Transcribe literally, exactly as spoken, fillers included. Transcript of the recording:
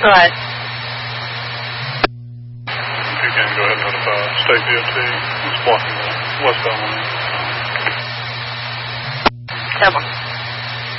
Right. If you can, go ahead and notify State D O T. It's blocking the westbound lane. Come on.